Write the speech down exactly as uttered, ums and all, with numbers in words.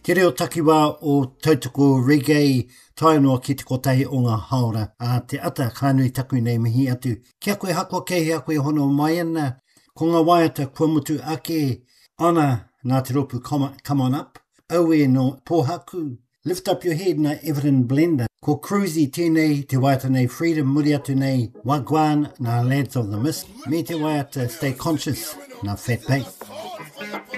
Te reo takiwā o tautoko reggae tainoa ki te kotahi o ngā haora. A te ata kānui taku nei mihi atu. Kia koe hako kei a koe hono mai ana. Ko ngā waiata kua mutu ake. Ana nā te ropu, come, come on up. Aue no pōhaku. Lift up your head na Everin Blender. Ko Cruisy tēnei te waiata nei. Freedom muri atu nei. Wagwan na Lads of the Mist. Me te waiata Stay Conscious na Fat Bay.